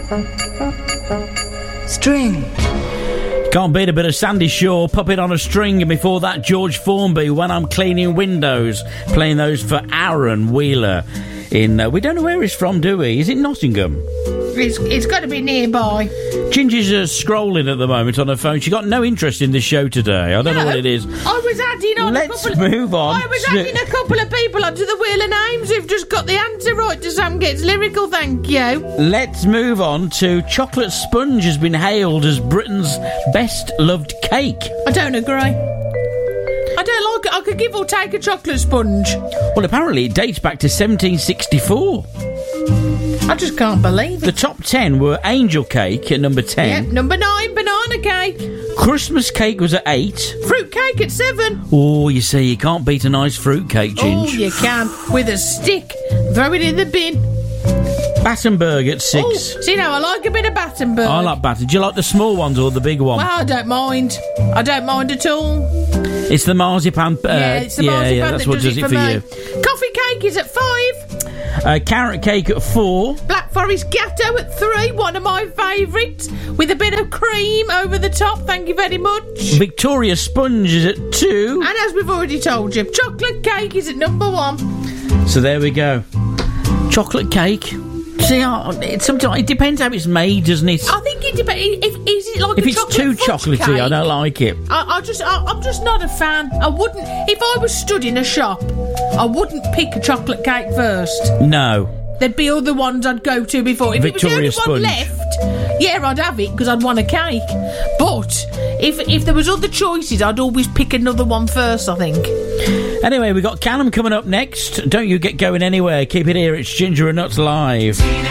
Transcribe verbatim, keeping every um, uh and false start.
String. Can't beat a bit of Sandy Shaw, Puppet on a String, and before that George Formby, When I'm Cleaning Windows, playing those for Aaron Wheeler in, uh, we don't know where he's from, do we? Is it Nottingham? It's, it's got to be nearby. Ginger's uh, scrolling at the moment on her phone. She got no interest in the show today. I don't no, know what it is. I was adding on Let's a couple move on. I was adding a couple of people onto the Wheel of Names who've just got the answer right to Sam Gets Lyrical, thank you. Let's move on to chocolate sponge has been hailed as Britain's best loved cake. I don't agree. I don't like it. I could give or take a chocolate sponge. Well, apparently it dates back to seventeen sixty-four. I just can't believe it. The top ten were angel cake at number ten. Yep, number nine, banana cake. Christmas cake was at eight. Fruit cake at seven. Oh, you see, you can't beat a nice fruit cake, Ginge. Oh, you can. With a stick. Throw it in the bin. Battenberg at six. Oh, see now, I like a bit of Battenberg. I like batter. Do you like the small ones or the big one? Well, I don't mind. I don't mind at all. It's the marzipan. Uh, yeah, it's the yeah, marzipan yeah, that's that what does, does it, it for, for me. you. Coffee cake is at five. Uh, carrot cake at four. Black Forest Gatto at three, one of my favourites, with a bit of cream over the top, thank you very much. Victoria Sponge is at two. And as we've already told you, chocolate cake is at number one. So there we go. Chocolate cake. See, uh, it, sometimes it depends how it's made, doesn't it? I think it depends. If, is it like if a it's chocolate too fudge chocolatey, cake? I don't like it. I, I just, I, I'm just not a fan. I wouldn't, if I was stood in a shop, I wouldn't pick a chocolate cake first. No. There'd be other ones I'd go to before. If Victoria it was the only Sponge. one left, yeah, I'd have it because I'd want a cake. But if if there was other choices, I'd always pick another one first, I think. Anyway, we've got Callum coming up next. Don't you get going anywhere. Keep it here. It's Ginger and Nuts Live.